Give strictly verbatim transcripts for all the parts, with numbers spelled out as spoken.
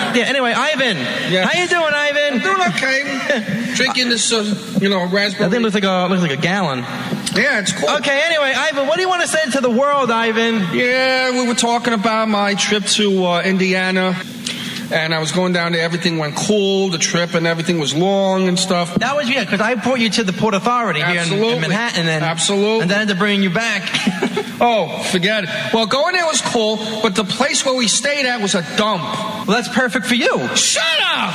Yeah, anyway, Ivan. Yeah. How you doing, Ivan? I'm doing okay. Drinking this, uh, you know, raspberry. That thing looks like a, looks like a gallon. Yeah, it's cool. Okay, anyway, Ivan, what do you want to say to the world, Ivan? Yeah, we were talking about my trip to uh, Indiana. And I was going down there, everything went cool, the trip and everything was long and stuff. That was, yeah, because I brought you to the Port Authority Absolutely. here in, in Manhattan. And, Absolutely. And then I had to bring you back. Oh, forget it. Well, going there was cool, but the place where we stayed at was a dump. Well, that's perfect for you. Shut up!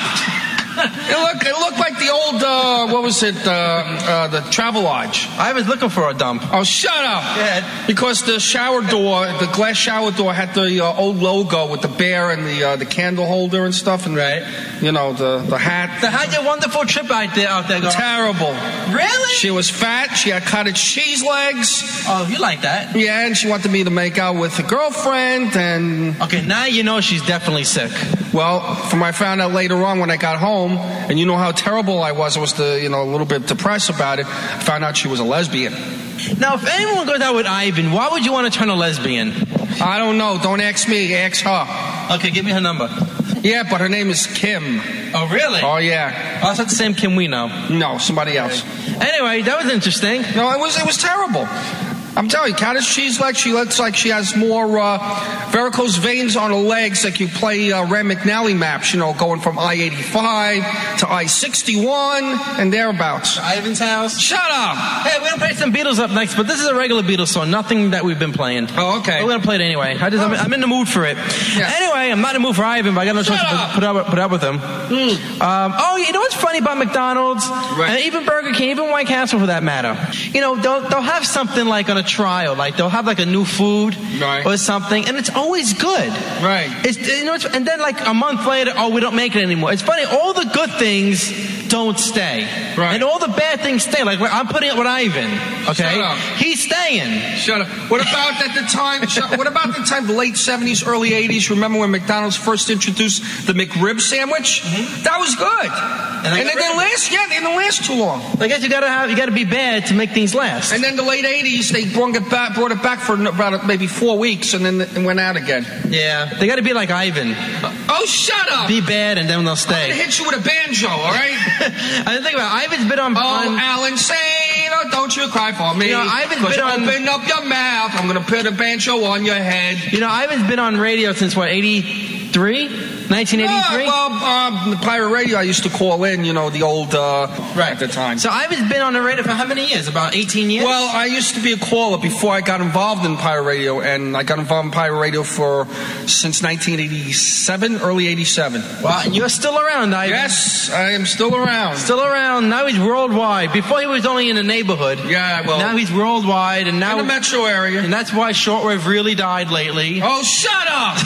It looked, it looked like the old, uh, what was it, uh, uh, the Travelodge. I was looking for a dump. Oh, shut up. Yeah. Because the shower door, the glass shower door had the uh, old logo with the bear and the uh, the candle holder and stuff. And, right. You know, the, the hat. So how'd your wonderful trip out there, out there go? Terrible. Really? She was fat. She had cottage cheese legs. Oh, you like that? Yeah, and she wanted me to make out with a girlfriend. And okay, now you know she's definitely sick. Well, from what I found out later on when I got home, and you know how terrible I was, I was the, you know, a little bit depressed about it. I found out she was a lesbian. Now, if anyone goes out with Ivan, why would you want to turn a lesbian? I don't know. Don't ask me. Ask her. Okay, give me her number. Yeah, but her name is Kim. Oh, really? Oh, yeah. Oh, that's not the same Kim we know. No, somebody else. Anyway, that was interesting. No, it was it was terrible. I'm telling you, cottage cheese legs, she looks like she has more uh, varicose veins on her legs, like you play uh, Rand McNally maps, you know, going from I eighty-five to I sixty-one and thereabouts. Ivan's house. Shut up! Hey, we're going to play some Beatles up next, but this is a regular Beatles song, nothing that we've been playing. Oh, okay. We're going to play it anyway. I just, oh. I'm, I'm in the mood for it. Yeah. Anyway, I'm not in the mood for Ivan, but I got no choice to put up, put up with him. Mm. Um, oh, you know what's funny about McDonald's? Right. And even Burger King, even White Castle for that matter. You know, they'll, they'll have something like on a trial, like they'll have like a new food right. or something, and it's always good. Right. It's, you know, it's, and then like a month later, oh, we don't make it anymore. It's funny, all the good things don't stay. Right. And all the bad things stay. Like I'm putting it with Ivan. Okay? Shut up. He's staying. Shut up. What about at the time, what about the time, the late seventies, early eighties, remember when McDonald's first introduced the McRib sandwich? Mm-hmm. That was good. And, and it didn't last, yeah, it didn't last too long. I guess you gotta have, you gotta be bad to make things last. And then the late eighties, they brought it back, brought it back for about maybe four weeks and then it went out again. Yeah. They gotta be like Ivan. Oh, shut up. Be bad and then they'll stay. I'm gonna hit you with a banjo, all right? I didn't think about it. Ivan's been on... Oh, on, Alan Sane, oh, don't you cry for me. You know, Ivan's been on... Open up your mouth. I'm gonna put a banjo on your head. You know, Ivan's been on radio since, what, eighty-three? nineteen eighty-three? Uh, well, um, the pirate radio I used to call in, you know, the old, uh, right. at the time. So Ivan's been on the radio for how many years? About eighteen years? Well, I used to be a caller before I got involved in pirate radio, and I got involved in pirate radio for, since nineteen eighty-seven, early eighty-seven. Well, and you're still around, Ivan. Yes, I am still around. Still around. Now he's worldwide. Before he was only in the neighborhood. Yeah, well. Now he's worldwide, and now. In the metro area. And that's why shortwave really died lately. Oh, shut up!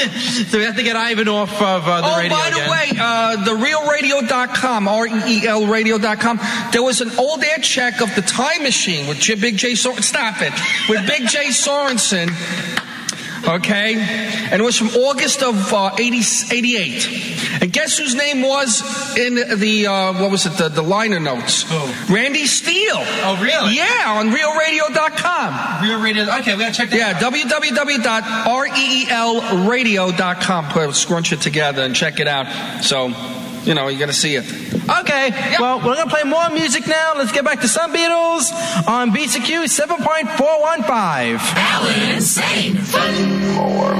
So we have to get Ivan off of uh, the oh, radio. Oh, by the again. way, uh, the real radio dot com, R E E L radio dot com, there was an old air check of the Time Machine with J- Big J Sorensen. Stop it. With Big J Sorensen. Okay? And it was from August of uh, eighty, eighty-eight. And guess whose name was in the, uh, what was it, the, the liner notes? Who? Randy Steele. Oh, really? Yeah, on real radio dot com. Real Radio, okay, we gotta check that yeah, out. w w w dot R E E L radio dot com. Put scrunch it together and check it out. So, you know, you gotta see it. Okay, yep. Well, we're gonna play more music now. Let's get back to some Beatles on B C Q seven point four one five. Alan Sane. Fun. More